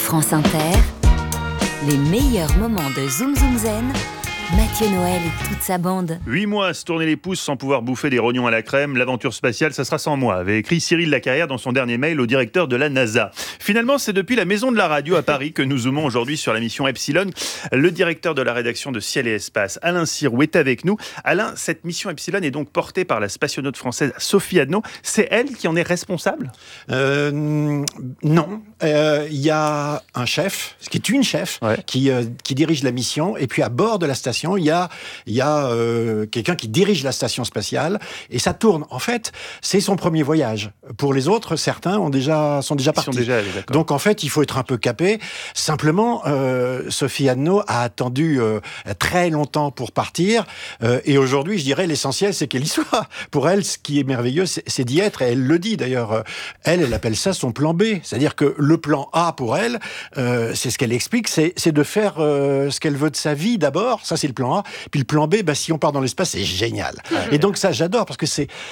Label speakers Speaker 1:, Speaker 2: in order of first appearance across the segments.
Speaker 1: France Inter, les meilleurs moments de Zoom Zoom Zen, Mathieu Noël et toute sa bande.
Speaker 2: 8 mois à se tourner les pouces sans pouvoir bouffer des rognons à la crème, l'aventure spatiale, ça sera sans moi, avait écrit Cyril Lacarrière dans son dernier mail au directeur de la NASA. Finalement, c'est depuis la maison de la radio à Paris que nous zoomons aujourd'hui sur la mission Epsilon. Le directeur de la rédaction de Ciel et Espace, Alain Sirou, est avec nous. Alain, cette mission Epsilon est donc portée par la spationaute française Sophie Adno. C'est elle qui en est responsable ?
Speaker 3: Non. Il y a un chef, ce qui est une chef, qui dirige la mission. Et puis à bord de la station, il y a quelqu'un qui dirige la station spatiale. Et ça tourne. En fait, c'est son premier voyage. Pour les autres, certains sont déjà partis.
Speaker 2: Sont déjà allés, d'accord.
Speaker 3: Donc en fait, il faut être un peu capé. Simplement, Sophie Adno a attendu très longtemps pour partir. Et aujourd'hui, je dirais, l'essentiel, c'est qu'elle y soit. Pour elle, ce qui est merveilleux, c'est d'y être. Et elle le dit d'ailleurs. Elle appelle ça son plan B. C'est-à-dire que le plan A pour elle, c'est ce qu'elle explique, c'est de faire ce qu'elle veut de sa vie d'abord. Ça, c'est le plan A. Puis le plan B, si on part dans l'espace, c'est génial. Et donc ça, j'adore, parce que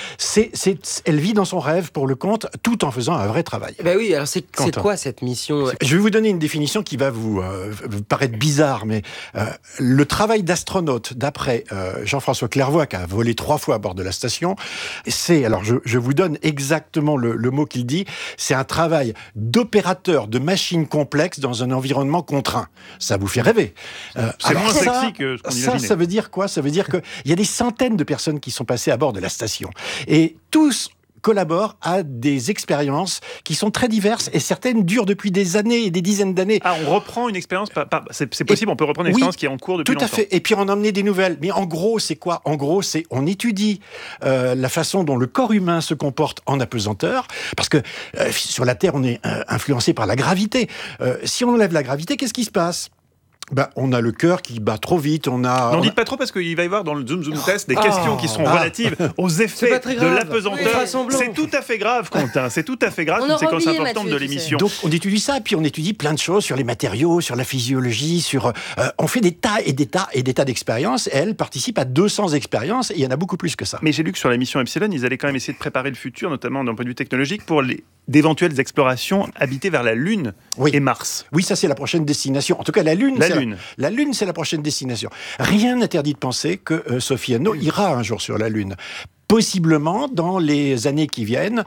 Speaker 3: elle vit dans son rêve pour le compte, tout en faisant un vrai travail.
Speaker 4: Oui, alors c'est quoi cette mission ?
Speaker 3: Je vais vous donner une définition qui va vous paraître bizarre, mais le travail d'astronaute, d'après Jean-François Clairvoy, qui a volé 3 fois à bord de la station, c'est, alors je vous donne exactement le mot qu'il dit, c'est un travail d'opérateur de machines complexes dans un environnement contraint. Ça vous fait rêver.
Speaker 2: C'est moins sexy que ce qu'on imaginait.
Speaker 3: Ça veut dire quoi ? Ça veut dire qu'il y a des centaines de personnes qui sont passées à bord de la station. Et tous collaborent à des expériences qui sont très diverses et certaines durent depuis des années et des dizaines d'années.
Speaker 2: Ah, on reprend une expérience, c'est possible, on peut reprendre une expérience qui est en cours depuis longtemps.
Speaker 3: Tout à fait, et puis en emmener des nouvelles. Mais en gros, c'est quoi ? En gros, c'est on étudie la façon dont le corps humain se comporte en apesanteur, parce que sur la Terre, on est influencé par la gravité. Si on enlève la gravité, qu'est-ce qui se passe ? On a le cœur qui bat trop vite,
Speaker 2: N'en dites pas trop parce qu'il va y avoir dans le Zoom Test des questions qui seront relatives aux effets de l'apesanteur. C'est tout à fait grave, Quentin. C'est tout à fait grave, une séquence importante de l'émission.
Speaker 3: Donc on étudie ça, puis on étudie plein de choses sur les matériaux, sur la physiologie, on fait des tas et des tas et des tas d'expériences. Et elle participe à 200 expériences, et il y en a beaucoup plus que ça.
Speaker 2: Mais j'ai lu que sur la mission Epsilon, ils allaient quand même essayer de préparer le futur, notamment d'un point de vue technologique, pour d'éventuelles explorations habitées vers la Lune et Mars.
Speaker 3: Oui, ça c'est la prochaine destination. En tout cas, la Lune, c'est la prochaine destination. Rien n'interdit de penser que Sophie Adno ira un jour sur la Lune. Possiblement, dans les années qui viennent,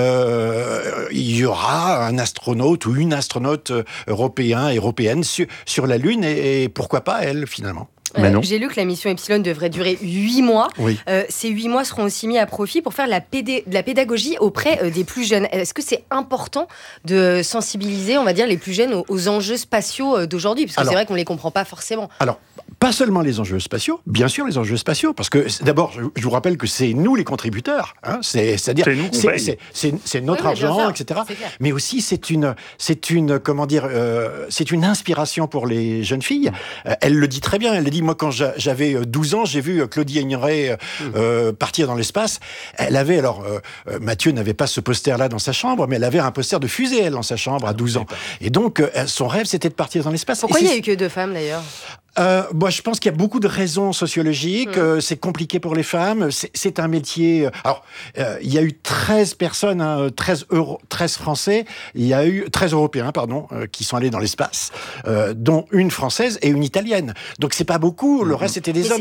Speaker 3: il y aura un astronaute ou une astronaute européenne sur la Lune, et pourquoi pas elle, finalement.
Speaker 5: J'ai lu que la mission Epsilon devrait durer 8 mois.
Speaker 3: Oui.
Speaker 5: Ces 8 mois seront aussi mis à profit pour faire de la pédagogie auprès des plus jeunes. Est-ce que c'est important de sensibiliser, on va dire, les plus jeunes aux enjeux spatiaux d'aujourd'hui ? Parce que c'est vrai qu'on ne les comprend pas forcément.
Speaker 3: Alors, pas seulement les enjeux spatiaux, bien sûr les enjeux spatiaux, parce que d'abord, je vous rappelle que c'est nous les contributeurs, c'est-à-dire c'est notre argent, etc. Mais aussi c'est une inspiration pour les jeunes filles. Elle le dit très bien, elle le dit, moi quand j'avais 12 ans, j'ai vu Claudie Aigneret partir dans l'espace. Elle avait, Mathieu n'avait pas ce poster-là dans sa chambre, mais elle avait un poster de fusée, elle, dans sa chambre à 12 ans. Et donc, son rêve, c'était de partir dans l'espace.
Speaker 5: Pourquoi il n'y a eu que 2 femmes, d'ailleurs ?
Speaker 3: Je pense qu'il y a beaucoup de raisons sociologiques. C'est compliqué pour les femmes. C'est un métier. Alors, il y a eu 13 personnes, 13 Français. Il y a eu 13 Européens, qui sont allés dans l'espace, dont une Française et une Italienne. Donc, c'est pas beaucoup. Le reste, c'était des hommes.